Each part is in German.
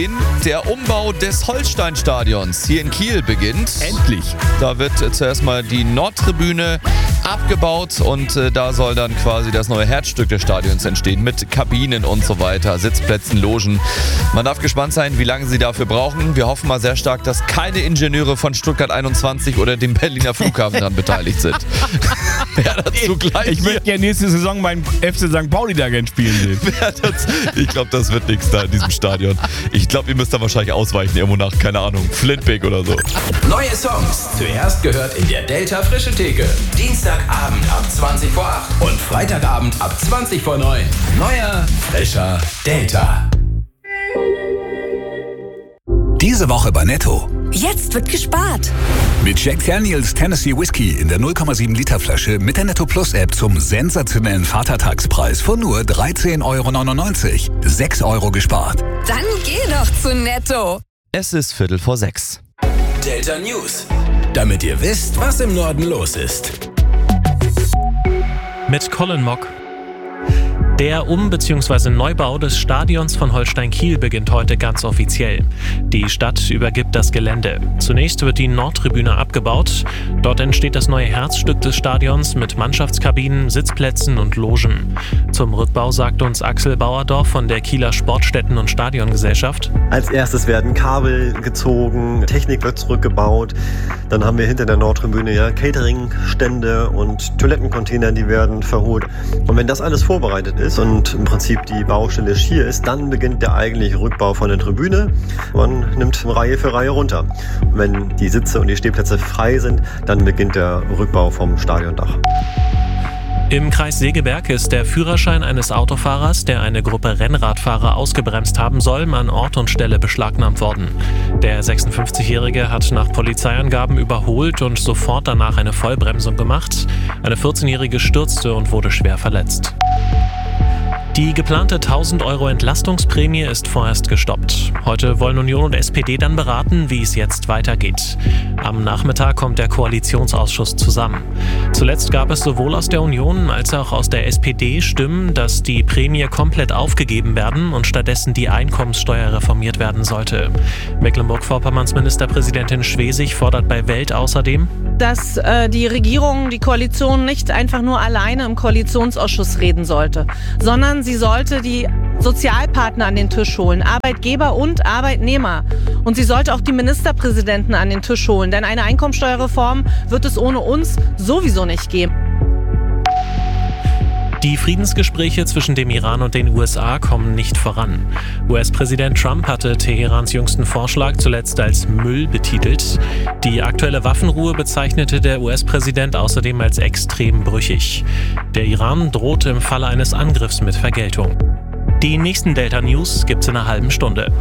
Der Umbau des Holstein-Stadions hier in Kiel beginnt. Endlich. Da wird zuerst mal die Nordtribüne abgebaut und da soll dann quasi das neue Herzstück des Stadions entstehen mit Kabinen und so weiter, Sitzplätzen, Logen. Man darf gespannt sein, wie lange sie dafür brauchen. Wir hoffen mal sehr stark, dass keine Ingenieure von Stuttgart 21 oder dem Berliner Flughafen daran beteiligt sind. Wer dazu gleich Ich möchte ja nächste Saison meinen FC St. Pauli da gerne spielen sehen. Ich glaube, das wird nichts da in diesem Stadion. Ich glaube, ihr müsst da wahrscheinlich ausweichen irgendwo nach, keine Ahnung, Flintbeck oder so. Neue Songs. Zuerst gehört in der Delta Frische Theke. Dienstagabend ab 20 vor 8 und Freitagabend ab 20 vor 9. Neuer, frischer Delta. Diese Woche bei Netto. Jetzt wird gespart. Mit Jack Daniels Tennessee Whiskey in der 0,7 Liter Flasche mit der Netto Plus App zum sensationellen Vatertagspreis von nur 13,99 €. 6 € gespart. Dann geh doch zu Netto. Es ist 5:45. Delta News. Damit ihr wisst, was im Norden los ist. Mit Colin Mock. Der bzw. Neubau des Stadions von Holstein Kiel beginnt heute ganz offiziell. Die Stadt übergibt das Gelände. Zunächst wird die Nordtribüne abgebaut. Dort entsteht das neue Herzstück des Stadions mit Mannschaftskabinen, Sitzplätzen und Logen. Zum Rückbau sagt uns Axel Bauerdorf von der Kieler Sportstätten- und Stadiongesellschaft. Als erstes werden Kabel gezogen, Technik wird zurückgebaut. Dann haben wir hinter der Nordtribüne Catering-Stände und Toilettencontainer, die werden verholt. Und wenn das alles vorbereitet ist und im Prinzip die Baustelle schier ist, dann beginnt der eigentliche Rückbau von der Tribüne. Man nimmt Reihe für Reihe runter. Und wenn die Sitze und die Stehplätze frei sind, dann beginnt der Rückbau vom Stadiondach. Im Kreis Segeberg ist der Führerschein eines Autofahrers, der eine Gruppe Rennradfahrer ausgebremst haben soll, an Ort und Stelle beschlagnahmt worden. Der 56-Jährige hat nach Polizeiangaben überholt und sofort danach eine Vollbremsung gemacht. Eine 14-Jährige stürzte und wurde schwer verletzt. Die geplante 1.000 € Entlastungsprämie ist vorerst gestoppt. Heute wollen Union und SPD dann beraten, wie es jetzt weitergeht. Am Nachmittag kommt der Koalitionsausschuss zusammen. Zuletzt gab es sowohl aus der Union als auch aus der SPD Stimmen, dass die Prämie komplett aufgegeben werden und stattdessen die Einkommenssteuer reformiert werden sollte. Mecklenburg-Vorpommerns Ministerpräsidentin Schwesig fordert bei Welt außerdem, dass die Regierung, die Koalition nicht einfach nur alleine im Koalitionsausschuss reden sollte, sondern sie sollte die Sozialpartner an den Tisch holen, Arbeitgeber und Arbeitnehmer. Und sie sollte auch die Ministerpräsidenten an den Tisch holen, denn eine Einkommensteuerreform wird es ohne uns sowieso nicht geben. Die Friedensgespräche zwischen dem Iran und den USA kommen nicht voran. US-Präsident Trump hatte Teherans jüngsten Vorschlag zuletzt als Müll betitelt. Die aktuelle Waffenruhe bezeichnete der US-Präsident außerdem als extrem brüchig. Der Iran droht im Falle eines Angriffs mit Vergeltung. Die nächsten Delta News gibt's in einer halben Stunde.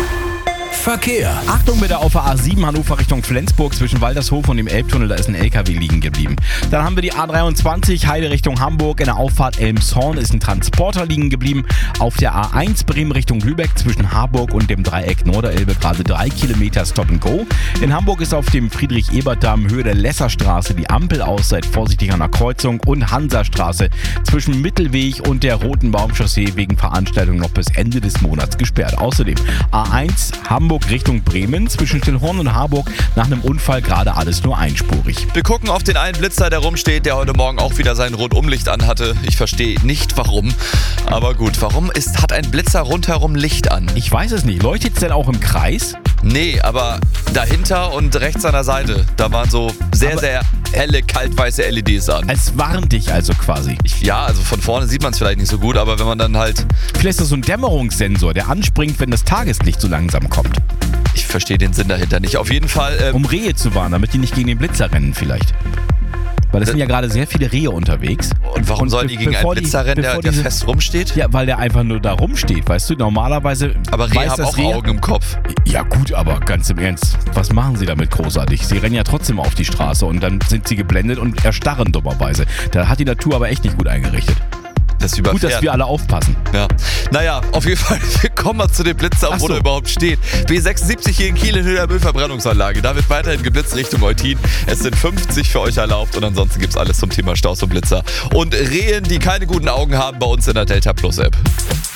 Verkehr. Achtung bitte auf der A7 Hannover Richtung Flensburg zwischen Waltershof und dem Elbtunnel, da ist ein LKW liegen geblieben. Dann haben wir die A23 Heide Richtung Hamburg, in der Auffahrt Elmshorn ist ein Transporter liegen geblieben. Auf der A1 Bremen Richtung Lübeck zwischen Harburg und dem Dreieck Norderelbe gerade 3 Kilometer Stop and Go. In Hamburg ist auf dem Friedrich-Ebert-Damm Höhe der Lesserstraße die Ampel aus, seid vorsichtig an der Kreuzung, und Hansastraße zwischen Mittelweg und der Roten Baumchaussee wegen Veranstaltung noch bis Ende des Monats gesperrt. Außerdem A1 Hamburg Richtung Bremen zwischen Stillhorn und Harburg nach einem Unfall gerade alles nur einspurig. Wir gucken auf den einen Blitzer, der rumsteht, der heute Morgen auch wieder sein Rundumlicht anhatte. Ich verstehe nicht warum, aber gut, warum hat ein Blitzer rundherum Licht an? Ich weiß es nicht. Leuchtet es denn auch im Kreis? Nee, aber dahinter und rechts an der Seite, da waren so sehr helle, kaltweiße LEDs an. Es warnt dich also quasi. Also von vorne sieht man es vielleicht nicht so gut, aber wenn man dann halt... Vielleicht ist das so ein Dämmerungssensor, der anspringt, wenn das Tageslicht so langsam kommt. Ich verstehe den Sinn dahinter nicht. Auf jeden Fall... Um Rehe zu warnen, damit die nicht gegen den Blitzer rennen vielleicht. Weil es sind ja gerade sehr viele Rehe unterwegs. Und warum sollen die gegen einen Blitzer rennen, der fest rumsteht? Ja, weil der einfach nur da rumsteht, weißt du, normalerweise... Aber Rehe haben auch Augen im Kopf. Ja gut, aber ganz im Ernst, was machen sie damit großartig? Sie rennen ja trotzdem auf die Straße und dann sind sie geblendet und erstarren dummerweise. Da hat die Natur aber echt nicht gut eingerichtet. Gut, dass wir alle aufpassen. Ja. Naja, auf jeden Fall, wir kommen mal zu dem Blitzer, wo der überhaupt steht. B76 hier in Kiel in Höhe der Müllverbrennungsanlage. Da wird weiterhin geblitzt Richtung Eutin. Es sind 50 für euch erlaubt und ansonsten gibt's alles zum Thema Staus und Blitzer. Und Rehen, die keine guten Augen haben, bei uns in der Delta Plus App.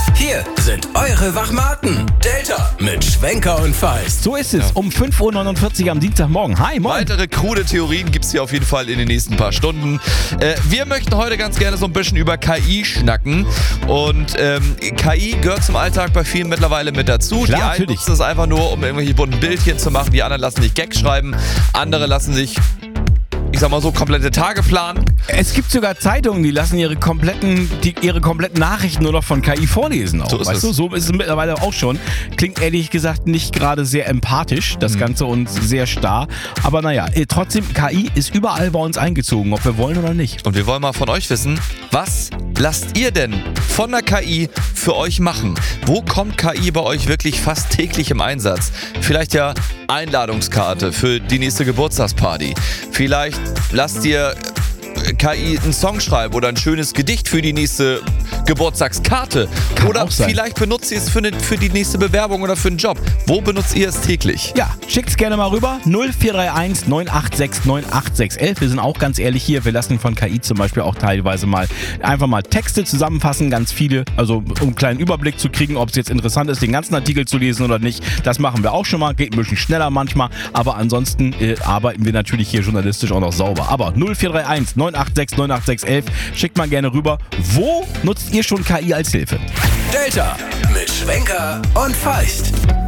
Hier sind eure Wachmaten. Delta mit Schwenker und Feist. So ist es, um 5.49 Uhr am Dienstagmorgen. Hi, moin. Weitere krude Theorien gibt es hier auf jeden Fall in den nächsten paar Stunden. Wir möchten heute ganz gerne so ein bisschen über KI schnacken. Und KI gehört zum Alltag bei vielen mittlerweile mit dazu. Klar, die einen natürlich. nutzen es einfach nur, um irgendwelche bunten Bildchen zu machen. Die anderen lassen sich Gags schreiben. Andere lassen sich, ich sag mal so, komplette Tage planen. Es gibt sogar Zeitungen, die lassen ihre kompletten Nachrichten nur noch von KI vorlesen. Auch, So ist weißt es. du? So ist es mittlerweile auch schon. Klingt ehrlich gesagt nicht gerade sehr empathisch, das Ganze, und sehr starr. Aber naja, trotzdem, KI ist überall bei uns eingezogen, ob wir wollen oder nicht. Und wir wollen mal von euch wissen, was lasst ihr denn von der KI für euch machen? Wo kommt KI bei euch wirklich fast täglich im Einsatz? Vielleicht ja Einladungskarte für die nächste Geburtstagsparty. Vielleicht lasst ihr KI einen Song schreiben oder ein schönes Gedicht für die nächste Geburtstagskarte. Kann Oder auch sein. vielleicht benutzt ihr es für die nächste Bewerbung oder für einen Job. Wo benutzt ihr es täglich? Ja, schickt's gerne mal rüber. 0431 986 98611. Wir sind auch ganz ehrlich hier. Wir lassen von KI zum Beispiel auch teilweise einfach mal Texte zusammenfassen, ganz viele, also um einen kleinen Überblick zu kriegen, ob es jetzt interessant ist, den ganzen Artikel zu lesen oder nicht. Das machen wir auch schon mal. Geht ein bisschen schneller manchmal. Aber ansonsten arbeiten wir natürlich hier journalistisch auch noch sauber. Aber 0431 986 98611. Schickt mal gerne rüber. Wo nutzt ihr schon KI als Hilfe? Delta mit Schwenker und Feist.